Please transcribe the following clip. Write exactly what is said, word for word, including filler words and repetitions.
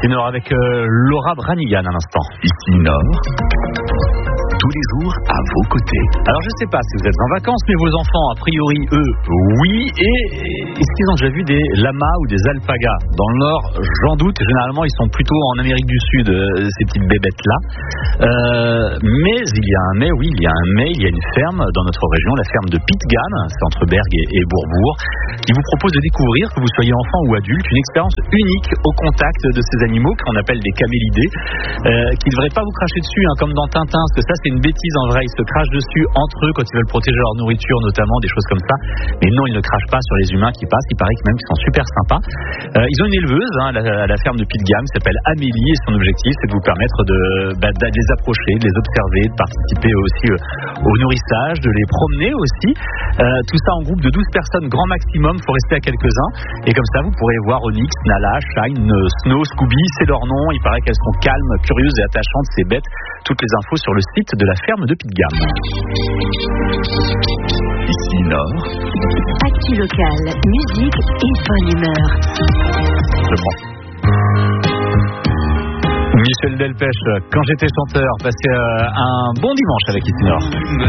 Ici Nord avec euh, Laura Branigan à l'instant. Ici Nord, tous les jours à vos côtés. Alors je sais pas si vous êtes en vacances, mais vos enfants, a priori, eux, oui. Et est-ce qu'ils ont déjà vu des lamas ou des alpagas? Dans le Nord, j'en doute. Généralement, ils sont plutôt en Amérique du Sud, euh, ces petites bébêtes-là. Euh, mais il y a un mais, oui, il y a un mais. Il y a une ferme dans notre région, la ferme de Pittgan, c'est entre Berg et, et Bourbourg, qui vous propose de découvrir, que vous soyez enfant ou adulte, une expérience unique au contact de ces animaux qu'on appelle des camélidés, euh, qui ne devraient pas vous cracher dessus, hein, comme dans Tintin, parce que ça c'est une bêtise en vrai. Ils se crachent dessus entre eux quand ils veulent protéger leur nourriture, notamment des choses comme ça. Mais non, ils ne crachent pas sur les humains qui passent. Il paraît que même qu'ils sont super sympas. Euh, ils ont une éleveuse, hein, la, la ferme de Pittgan, qui s'appelle Amélie, et son objectif c'est de vous permettre de, bah, de les approcher, de les observer, de participer aussi euh, au nourrissage, de les promener aussi. Euh, tout ça en groupe de douze personnes, grand maximum. Il faut rester à quelques-uns. Et comme ça, vous pourrez voir Onyx, Nala, Shine, Snow, Scooby, c'est leur nom. Il paraît qu'elles sont calmes, curieuses et attachantes, ces bêtes. Toutes les infos sur le site de la ferme de Pittgan. Ici Nord, Actu locale, musique et bonne humeur. Je prends. Michel Delpech, quand j'étais chanteur, passez euh, un bon dimanche avec Ici Nord.